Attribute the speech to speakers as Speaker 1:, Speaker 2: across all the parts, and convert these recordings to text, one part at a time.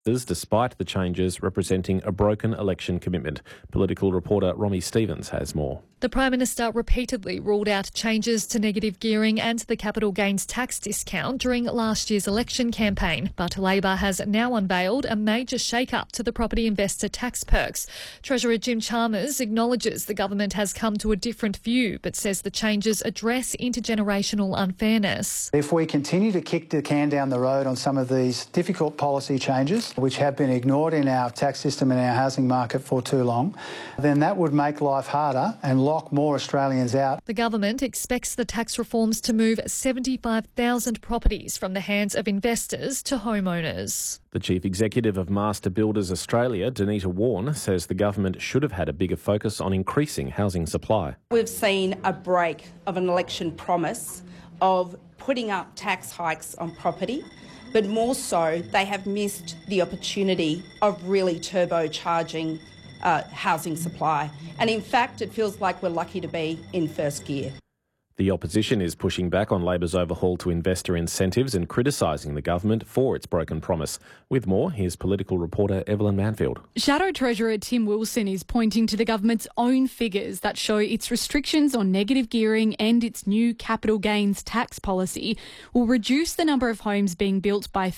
Speaker 1: despite the changes representing a broken election commitment. Political reporter Romy Stevens has more.
Speaker 2: The Prime Minister repeatedly ruled out changes to negative gearing and the capital gains tax discount during last year's election campaign. But Labor has now unveiled a major shake-up to the property investor tax perks. Treasurer Jim Chalmers acknowledges the government has come to a different view, but says the changes address intergenerational unfairness.
Speaker 3: If we continue to kick the can down the road on some of these difficult policy changes, which have been ignored in our tax system and our housing market for too long, then that would make life harder and lock more Australians out.
Speaker 2: The government expects the tax reforms to move 75,000 properties from the hands of investors to homeowners.
Speaker 1: The Chief Executive of Master Builders Australia, Danita Warne, says the government should have had a bigger focus on increasing housing supply.
Speaker 4: We've seen a break of an election promise of putting up tax hikes on property, but more so they have missed the opportunity of really turbocharging housing supply. And in fact, it feels like we're lucky to be in first gear.
Speaker 1: The opposition is pushing back on Labor's overhaul to investor incentives and criticising the government for its broken promise. With more, here's political reporter Evelyn Manfield.
Speaker 5: Shadow Treasurer Tim Wilson is pointing to the government's own figures that show its restrictions on negative gearing and its new capital gains tax policy will reduce the number of homes being built by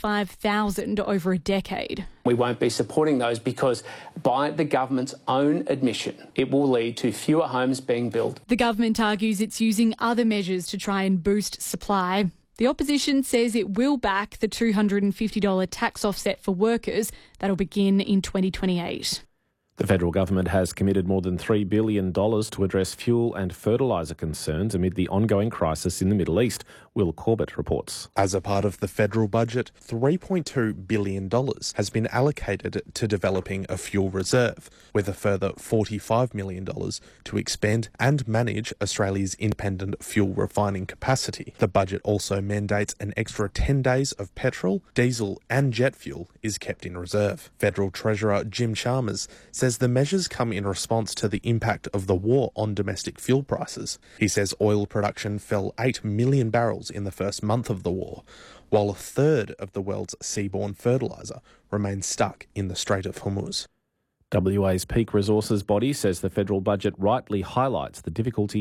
Speaker 5: 35,000 over a decade.
Speaker 6: We won't be supporting those because, by the government's own admission, it will lead to fewer homes being built.
Speaker 5: The government argues it's using other measures to try and boost supply. The opposition says it will back the $250 tax offset for workers that'll begin in 2028.
Speaker 1: The federal government has committed more than $3 billion to address fuel and fertiliser concerns amid the ongoing crisis in the Middle East. Will Corbett reports.
Speaker 7: As a part of the federal budget, $3.2 billion has been allocated to developing a fuel reserve, with a further $45 million to expand and manage Australia's independent fuel refining capacity. The budget also mandates an extra 10 days of petrol, diesel and jet fuel is kept in reserve. Federal Treasurer Jim Chalmers says the measures come in response to the impact of the war on domestic fuel prices. He says oil production fell 8 million barrels in the first month of the war, while a third of the world's seaborne fertiliser remains stuck in the Strait of Hormuz.
Speaker 1: WA's Peak Resources body says the federal budget rightly highlights the difficult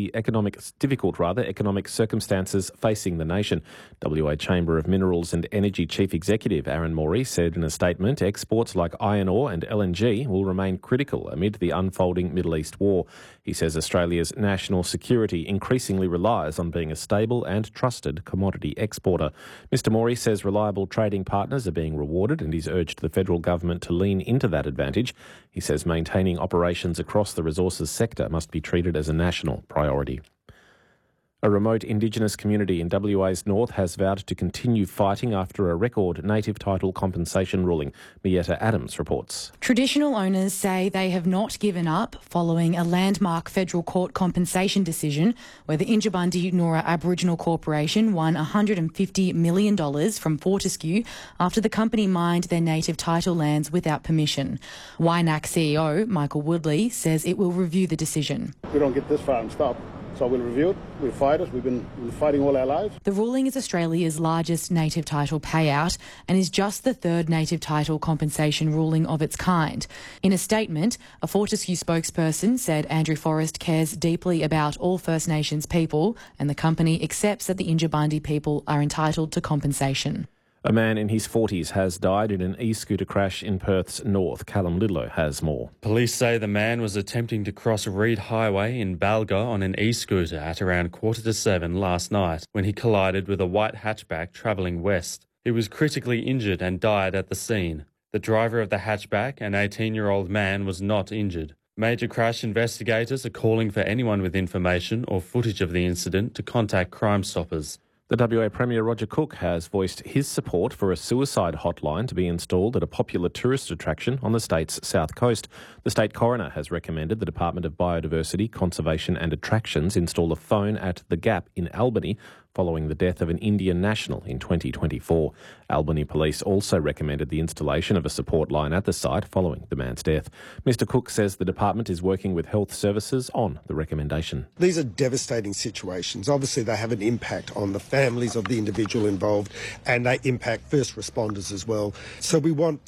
Speaker 1: economic circumstances facing the nation. WA Chamber of Minerals and Energy Chief Executive Aaron Morey said in a statement exports like iron ore and LNG will remain critical amid the unfolding Middle East war. He says Australia's national security increasingly relies on being a stable and trusted commodity exporter. Mr Morey says reliable trading partners are being rewarded and he's urged the federal government to lean into that advantage. He says maintaining operations across the resources sector must be treated as a national priority. A remote Indigenous community in WA's north has vowed to continue fighting after a record native title compensation ruling. Mietta Adams reports.
Speaker 8: Traditional owners say they have not given up following a landmark federal court compensation decision where the Injibandi Noora Aboriginal Corporation won $150 million from Fortescue after the company mined their native title lands without permission. YNAC CEO Michael Woodley says it will review the decision.
Speaker 9: We don't get this far and stop. So we'll review it, we'll fight it, we've been fighting all our lives.
Speaker 8: The ruling is Australia's largest native title payout and is just the third native title compensation ruling of its kind. In a statement, a Fortescue spokesperson said Andrew Forrest cares deeply about all First Nations people and the company accepts that the Injibandi people are entitled to compensation.
Speaker 1: A man in his 40s has died in an e-scooter crash in Perth's north. Callum Lidlow has more.
Speaker 10: Police say the man was attempting to cross Reed Highway in Balga on an e-scooter at around 7:15 last night when he collided with a white hatchback travelling west. He was critically injured and died at the scene. The driver of the hatchback, an 18-year-old man, was not injured. Major crash investigators are calling for anyone with information or footage of the incident to contact Crime Stoppers.
Speaker 1: The WA Premier Roger Cook has voiced his support for a suicide hotline to be installed at a popular tourist attraction on the state's south coast. The state coroner has recommended the Department of Biodiversity, Conservation and Attractions install a phone at The Gap in Albany following the death of an Indian national in 2024. Albany Police also recommended the installation of a support line at the site following the man's death. Mr Cook says the department is working with health services on the recommendation.
Speaker 11: These are devastating situations. Obviously, they have an impact on the families of the individual involved and they impact first responders as well. So we want